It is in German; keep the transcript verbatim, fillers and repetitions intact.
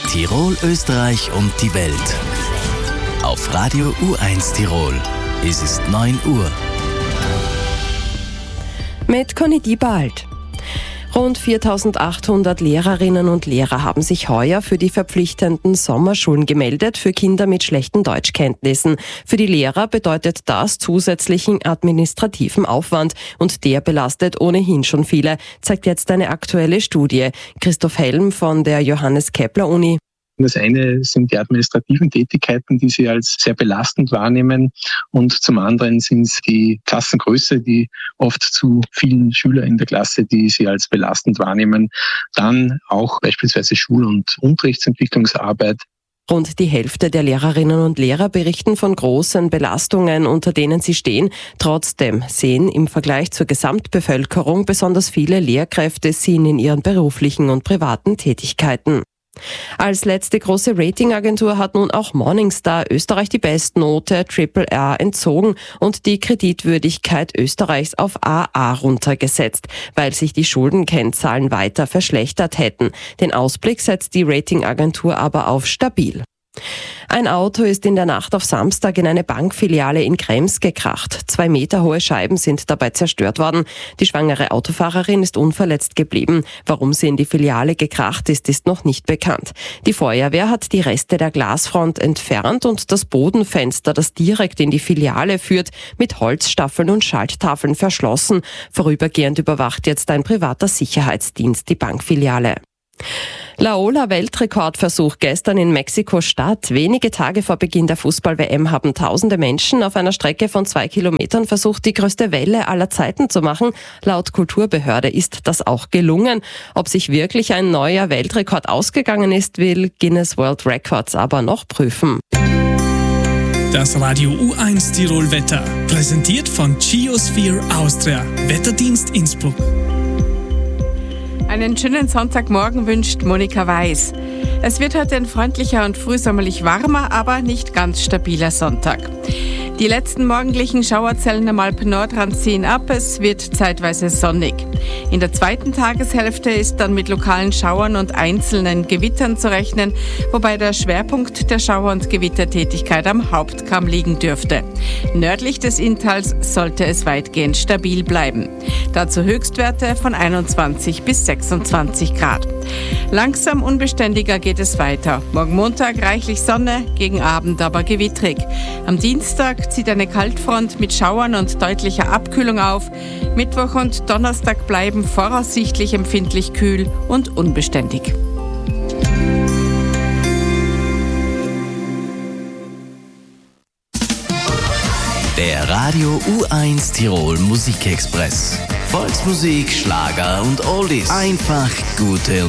Tirol, Österreich und die Welt. Auf Radio U eins Tirol. Es ist neun Uhr. Mit Conny Diebald. Rund viertausendachthundert Lehrerinnen und Lehrer haben sich heuer für die verpflichtenden Sommerschulen gemeldet für Kinder mit schlechten Deutschkenntnissen. Für die Lehrer bedeutet das zusätzlichen administrativen Aufwand und der belastet ohnehin schon viele, zeigt jetzt eine aktuelle Studie. Christoph Helm von der Johannes Kepler Uni. Das eine sind die administrativen Tätigkeiten, die sie als sehr belastend wahrnehmen, und zum anderen sind es die Klassengröße, die oft zu vielen Schüler in der Klasse, die sie als belastend wahrnehmen. Dann auch beispielsweise Schul- und Unterrichtsentwicklungsarbeit. Rund die Hälfte der Lehrerinnen und Lehrer berichten von großen Belastungen, unter denen sie stehen. Trotzdem sehen im Vergleich zur Gesamtbevölkerung besonders viele Lehrkräfte Sinn in ihren beruflichen und privaten Tätigkeiten. Als letzte große Ratingagentur hat nun auch Morningstar Österreich die Bestnote Triple R entzogen und die Kreditwürdigkeit Österreichs auf A A runtergesetzt, weil sich die Schuldenkennzahlen weiter verschlechtert hätten. Den Ausblick setzt die Ratingagentur aber auf stabil. Ein Auto ist in der Nacht auf Samstag in eine Bankfiliale in Krems gekracht. Zwei Meter hohe Scheiben sind dabei zerstört worden. Die schwangere Autofahrerin ist unverletzt geblieben. Warum sie in die Filiale gekracht ist, ist noch nicht bekannt. Die Feuerwehr hat die Reste der Glasfront entfernt und das Bodenfenster, das direkt in die Filiale führt, mit Holzstaffeln und Schalttafeln verschlossen. Vorübergehend überwacht jetzt ein privater Sicherheitsdienst die Bankfiliale. Laola-Weltrekordversuch gestern in Mexiko-Stadt. Wenige Tage vor Beginn der Fußball-W M haben tausende Menschen auf einer Strecke von zwei Kilometern versucht, die größte Welle aller Zeiten zu machen. Laut Kulturbehörde ist das auch gelungen. Ob sich wirklich ein neuer Weltrekord ausgegangen ist, will Guinness World Records aber noch prüfen. Das Radio U eins Tirol Wetter, präsentiert von Geosphere Austria, Wetterdienst Innsbruck. Einen schönen Sonntagmorgen wünscht Monika Weiß. Es wird heute ein freundlicher und frühsommerlich warmer, aber nicht ganz stabiler Sonntag. Die letzten morgendlichen Schauerzellen am Alpen-Nordrand ziehen ab, es wird zeitweise sonnig. In der zweiten Tageshälfte ist dann mit lokalen Schauern und einzelnen Gewittern zu rechnen, wobei der Schwerpunkt der Schauer- und Gewittertätigkeit am Hauptkamm liegen dürfte. Nördlich des Inntals sollte es weitgehend stabil bleiben. Dazu Höchstwerte von einundzwanzig bis sechsundzwanzig Grad. Langsam unbeständiger geht es weiter. Morgen Montag reichlich Sonne, gegen Abend aber gewittrig. Am Dienstag zieht eine Kaltfront mit Schauern und deutlicher Abkühlung auf. Mittwoch und Donnerstag bleiben voraussichtlich empfindlich kühl und unbeständig. Der Radio U eins Tirol Musikexpress. Volksmusik, Schlager und Oldies. Einfach gute